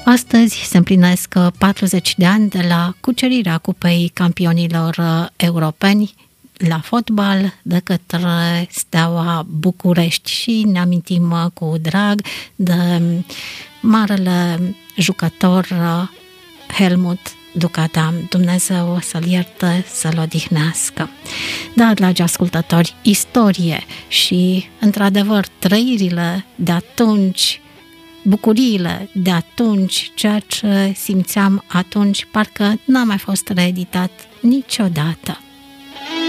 Astăzi se împlinesc 40 de ani de la cucerirea Cupei Campionilor Europeni la fotbal de către Steaua București și ne amintim cu drag de marele jucător Helmut Ducadam. Dumnezeu să-l ierte, să-l odihnească. Da, dragi ascultători, istorie și, într-adevăr, trăirile de atunci, bucuriile de atunci, ceea ce simțeam atunci, parcă n-a mai fost reeditat niciodată.